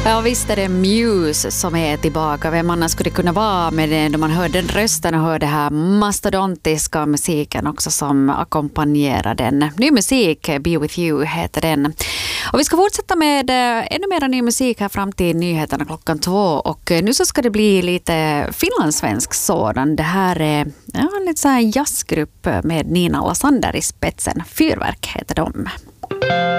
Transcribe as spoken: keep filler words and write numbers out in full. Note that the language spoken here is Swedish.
Ja, visst är det Muse som är tillbaka. Vem annars skulle det kunna vara med det, då man hör den rösten och hör det här mastodontiska musiken också som ackompanjerar den. Ny musik, Be With You heter den. Och vi ska fortsätta med ännu mer ny musik här fram till nyheterna klockan två. Och nu så ska det bli lite finlandssvensk sådan. Det här är ja, en lite så här jazzgrupp med Nina Lassander i spetsen. Fyrverk heter de.